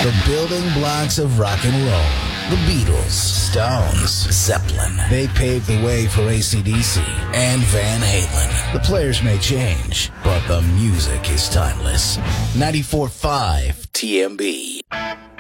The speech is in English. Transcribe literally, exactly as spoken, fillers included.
The building blocks of rock and roll. The Beatles, Stones, Zeppelin. They paved the way for A C D C and Van Halen. The players may change, but the music is timeless. ninety-four point five T M B.